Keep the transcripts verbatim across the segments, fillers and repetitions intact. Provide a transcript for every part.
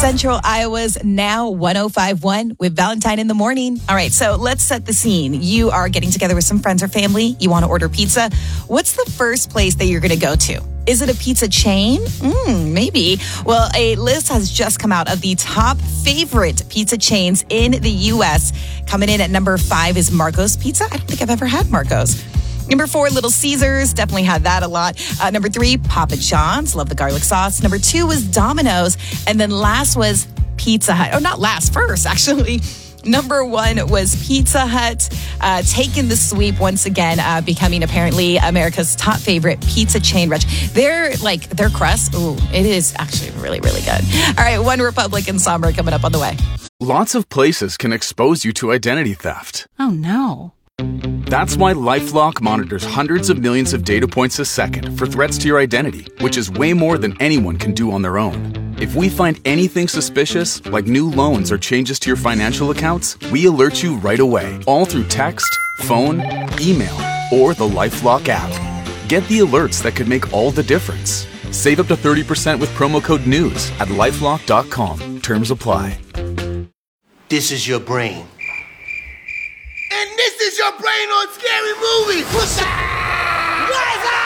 Central Iowa's Now one oh five point one with Valentine in the morning. All right, so let's set the scene. You are getting together with some friends or family. You want to order pizza. What's the first place that you're going to go to? Is it a pizza chain? Mm, maybe. Well, a list has just come out of the top favorite pizza chains in the U S. Coming in at number five is Marco's Pizza. I don't think I've ever had Marco's. Number four, Little Caesars. Definitely had that a lot. Uh, number three, Papa John's. Love the garlic sauce. Number two was Domino's. And then last was Pizza Hut. Oh, not last, first, actually. Number one was Pizza Hut, uh, taking the sweep once again, uh, becoming apparently America's top favorite pizza chain. Rich, their like their crust, ooh, it is actually really, really good. All right, One Republic and Somber coming up on the way. Lots of places can expose you to identity theft. Oh no. That's why LifeLock monitors hundreds of millions of data points a second for threats to your identity, which is way more than anyone can do on their own. If we find anything suspicious, like new loans or changes to your financial accounts, we alert you right away, all through text, phone, email, or the LifeLock app. Get the alerts that could make all the difference. Save up to thirty percent with promo code NEWS at lifelock dot com. Terms apply. This is your brain. And this is your brain on Scary Movie. What's up? What's up?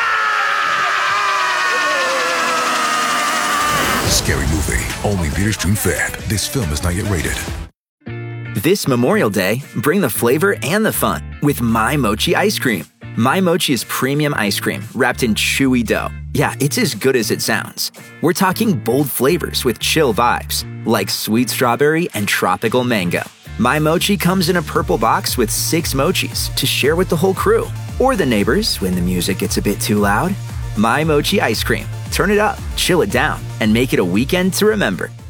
Scary Movie. Only theaters June fifth. This film is not yet rated. This Memorial Day, bring the flavor and the fun with My Mochi ice cream. My Mochi is premium ice cream wrapped in chewy dough. Yeah, it's as good as it sounds. We're talking bold flavors with chill vibes, like sweet strawberry and tropical mango. My Mochi comes in a purple box with six mochis to share with the whole crew or the neighbors when the music gets a bit too loud. My Mochi ice cream. Turn it up, chill it down, and make it a weekend to remember.